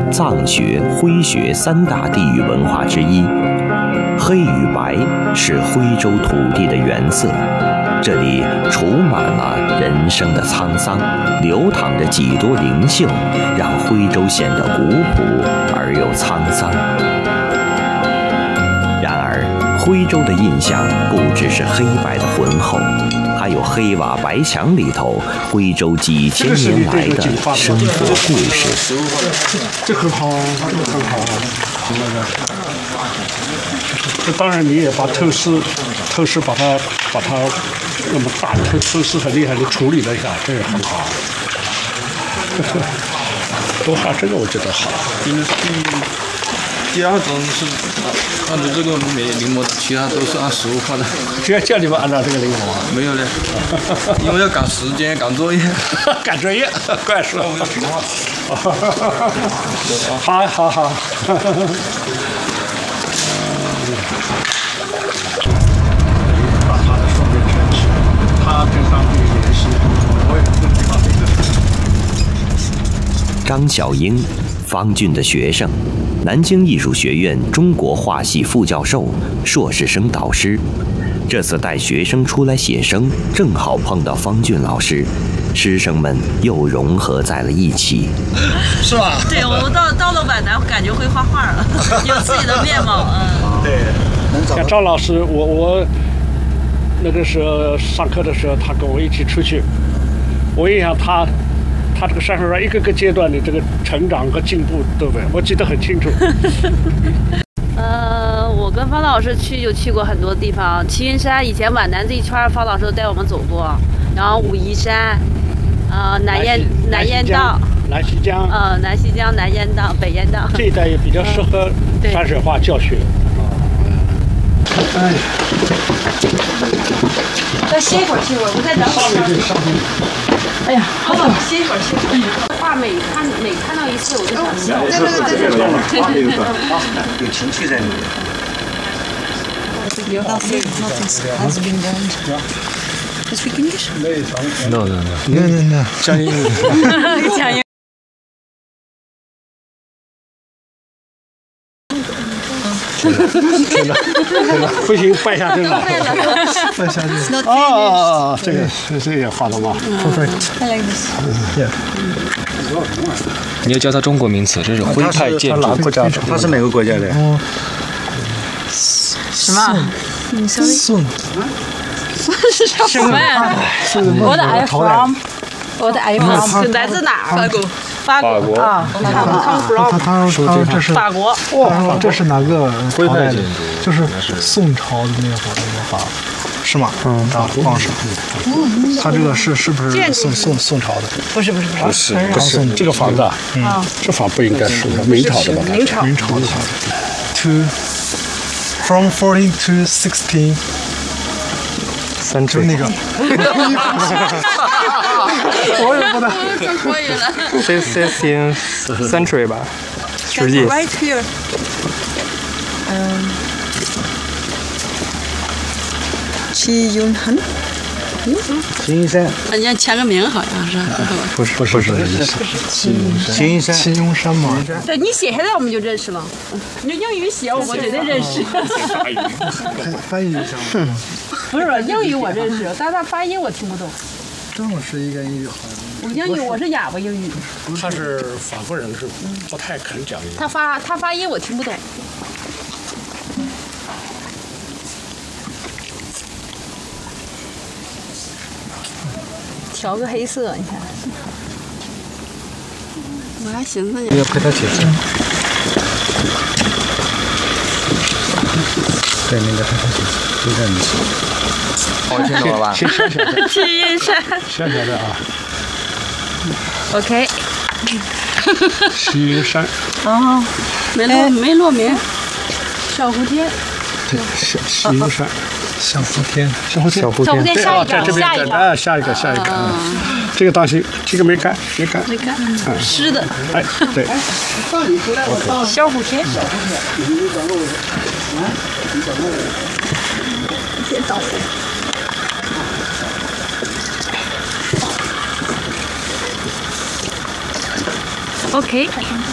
藏学、徽学三大地域文化之一。黑与白是徽州土地的原色，这里储满了人生的沧桑，流淌着几多灵秀，让徽州显得古朴而又沧桑。然而，徽州的印象不只是黑白的浑厚，还有黑瓦白墙里头徽州几千年来的生活故事。 这很好，这个很好。这当然你也把透视把它那么大透视很厉害的处理了一下，这也很好。都画这个我觉得好。 第二种是按照这个临摹的，其他都是按实物画的。 只要叫你们按照这个临摹啊？ 没有嘞，因为要赶时间、赶作业。 赶作业，怪事。 我要平好。 画。 好。把它的双面撑起，它跟上面联系，我也不知道这个。 张小英，方俊的学生，南京艺术学院中国画系副教授、硕士生导师。这次带学生出来写生，正好碰到方俊老师，师生们又融合在了一起。 是吧？ 对，我到了皖南，感觉会画画了，有自己的面貌。 对，像张老师，我那个时候上课的时候，他跟我一起出去，我印象他这个山上一个个阶段的这个成长和进步，对不对？我记得很清楚。 我跟方老师去过很多地方，齐云山以前皖南这一圈，方老师都带我们走过，然后武夷山，南雁荡、 南溪江， 南溪江、南雁荡、北雁荡这一带也比较适合山水画教学。哎， 再歇一会儿，我再等会儿。哎呀，好了，歇一会儿。画每看到一次，我就想笑。 对，有情绪在里面。 Nothing has been done. Do you speak English? No. 讲英语。 讲英语。 真的，不行，拜下真了。 拜下真。 这个也画的吗 ？Perfect. I like this. Yeah. 你要教他中国名词，这是徽派建筑。 他是哪个国家的？ 什么？ 宋。 什么呀？What are you from? What are you from? 来自哪？法国啊。 他说这是法国。 哇，这是哪个朝代的？就是宋朝的那会儿的法，是吗？皇上。他这个是不是宋朝的？ 不是， 这个房子啊，这房不应该是明朝的吧？ 明朝的房子。From 14 to 16. 就那个，我也不能。 可以了。 16th century 吧，10纪。 Right here. 齐云山。 齐云山。 人家签个名好像是。 不是。齐云山吗？ 对，你写下来我们就认识了。你用英语写我绝对认识。 翻译一下。 不是英语我认识，但是他发音我听不懂。 张老师应该英语好。 英语我是哑巴英语。 他是法国人，是不太肯讲英语。 他发音我听不懂。调个黑色，你看。我还寻思呢。 要陪他写字。对，那个陪他写字，就在你。 我听懂了吧？ 齐云山。 小的啊。 OK。 齐云山。 哦，没落名。小蝴蝶。 对，齐云山。 小蝴蝶。 对啊，在这边下一个。这个当心，这个没干。 湿的。 哎，对。 小蝴蝶。别倒。OK。